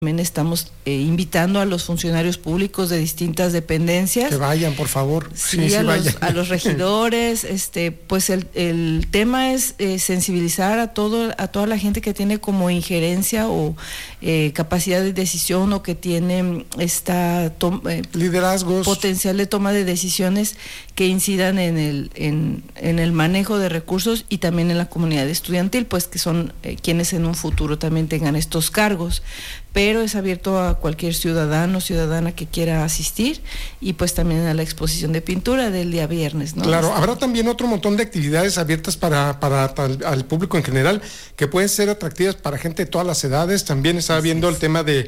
También estamos invitando a los funcionarios públicos de distintas dependencias. Que vayan, por favor. Sí, a los regidores. Pues el tema es sensibilizar a toda la gente que tiene como injerencia o capacidad de decisión, o que tiene liderazgos, potencial de toma de decisiones que incidan en el manejo de recursos, y también en la comunidad estudiantil, pues que son quienes en un futuro también tengan estos cargos. Pero es abierto a cualquier ciudadano o ciudadana que quiera asistir, y pues también a la exposición de pintura del día viernes, ¿no? Claro, habrá también otro montón de actividades abiertas para al público en general, que pueden ser atractivas para gente de todas las edades. También estaba viendo el tema de